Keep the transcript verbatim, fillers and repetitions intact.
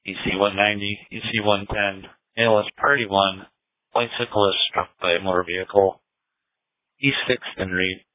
E C one ninety, E C one ten, A L S Party one, bicyclist struck by a motor vehicle. E six en route